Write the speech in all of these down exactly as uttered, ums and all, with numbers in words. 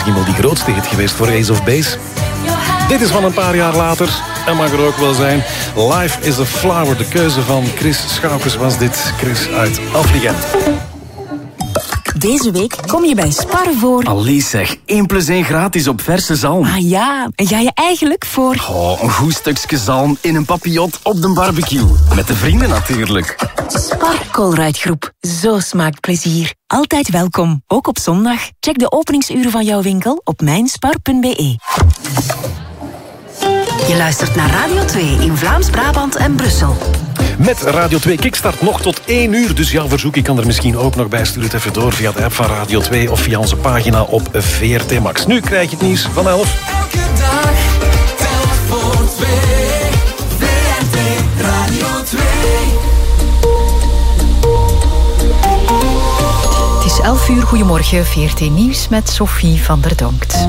misschien wel die grootste hit geweest voor Ace of Base. Dit is van een paar jaar later en mag er ook wel zijn. Life is a Flower, de keuze van Chris Schoukes was dit. Chris uit Afligem. Deze week kom je bij Spar voor... Allee zeg, één plus één gratis op verse zalm. Ah ja, en ga je eigenlijk voor... Oh, een goed stukje zalm in een papillot op de barbecue. Met de vrienden natuurlijk. Spar Colruyt-groep. Zo smaakt plezier. Altijd welkom, ook op zondag. Check de openingsuren van jouw winkel op mijnspar punt be. Je luistert naar Radio twee in Vlaams-Brabant en Brussel. Met Radio twee Kickstart nog tot één uur. Dus jouw verzoek, ik kan er misschien ook nog bij. Stuur het even door via de app van Radio twee of via onze pagina op V R T Max. Nu krijg je het nieuws van elf. Elke dag telt voor twee. V R T Radio twee. Het is elf uur, goedemorgen, V R T Nieuws met Sophie van der Donkt.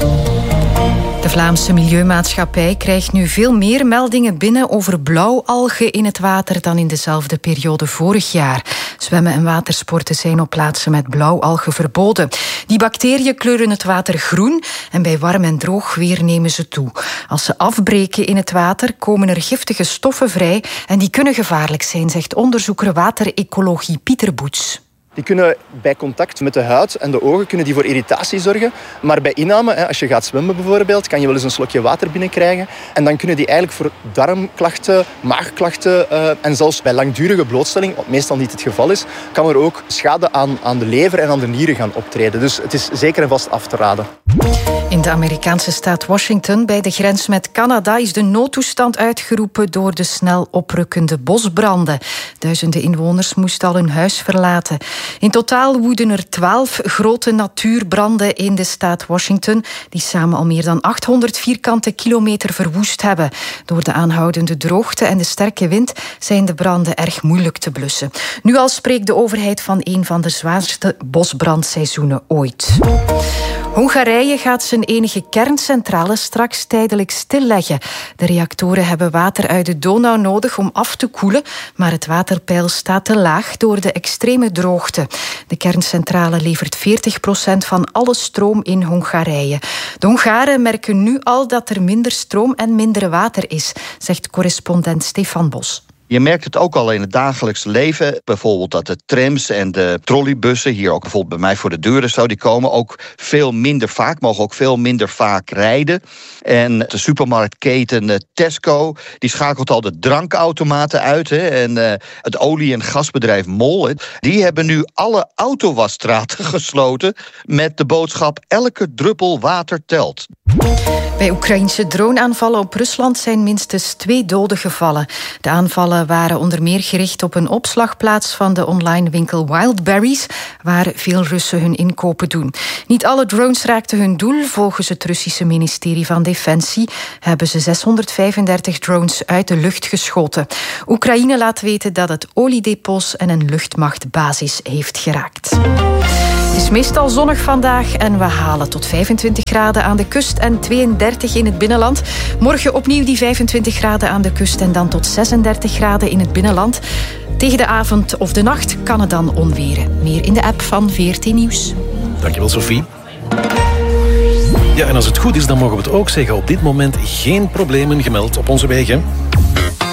De Vlaamse Milieumaatschappij krijgt nu veel meer meldingen binnen over blauwalgen in het water dan in dezelfde periode vorig jaar. Zwemmen en watersporten zijn op plaatsen met blauwalgen verboden. Die bacteriën kleuren het water groen en bij warm en droog weer nemen ze toe. Als ze afbreken in het water komen er giftige stoffen vrij en die kunnen gevaarlijk zijn, zegt onderzoeker waterecologie Pieter Boets. Die kunnen bij contact met de huid en de ogen kunnen die voor irritatie zorgen. Maar bij inname, als je gaat zwemmen bijvoorbeeld, kan je wel eens een slokje water binnenkrijgen. En dan kunnen die eigenlijk voor darmklachten, maagklachten uh, en zelfs bij langdurige blootstelling, wat meestal niet het geval is, kan er ook schade aan, aan de lever en aan de nieren gaan optreden. Dus het is zeker en vast af te raden. In de Amerikaanse staat Washington, bij de grens met Canada, is de noodtoestand uitgeroepen door de snel oprukkende bosbranden. Duizenden inwoners moesten al hun huis verlaten. In totaal woeden er twaalf grote natuurbranden in de staat Washington, die samen al meer dan achthonderd vierkante kilometer verwoest hebben. Door de aanhoudende droogte en de sterke wind zijn de branden erg moeilijk te blussen. Nu al spreekt de overheid van een van de zwaarste bosbrandseizoenen ooit. Hongarije gaat zijn enige kerncentrale straks tijdelijk stilleggen. De reactoren hebben water uit de Donau nodig om af te koelen, maar het waterpeil staat te laag door de extreme droogte. De kerncentrale levert veertig procent van alle stroom in Hongarije. De Hongaren merken nu al dat er minder stroom en minder water is, zegt correspondent Stefan Bos. Je merkt het ook al in het dagelijkse leven. Bijvoorbeeld dat de trams en de trolleybussen, hier ook bijvoorbeeld bij mij voor de deur en zo, die komen ook veel minder vaak, mogen ook veel minder vaak rijden. En de supermarktketen Tesco, die schakelt al de drankautomaten uit. Hè. En uh, het olie- en gasbedrijf Mol, die hebben nu alle autowasstraten gesloten met de boodschap: elke druppel water telt. Bij Oekraïnse droneaanvallen op Rusland zijn minstens twee doden gevallen. De aanvallen waren onder meer gericht op een opslagplaats van de online winkel Wildberries, waar veel Russen hun inkopen doen. Niet alle drones raakten hun doel. Volgens het Russische ministerie van Defensie hebben ze zeshonderdvijfendertig drones uit de lucht geschoten. Oekraïne laat weten dat het oliedepots en een luchtmachtbasis heeft geraakt. Het is meestal zonnig vandaag en we halen tot vijfentwintig graden aan de kust en tweeëndertig in het binnenland. Morgen opnieuw die vijfentwintig graden aan de kust en dan tot zesendertig graden in het binnenland. Tegen de avond of de nacht kan het dan onweren. Meer in de app van V R T Nieuws. Dankjewel, Sophie. Ja, en als het goed is, dan mogen we het ook zeggen. Op dit moment geen problemen gemeld op onze wegen.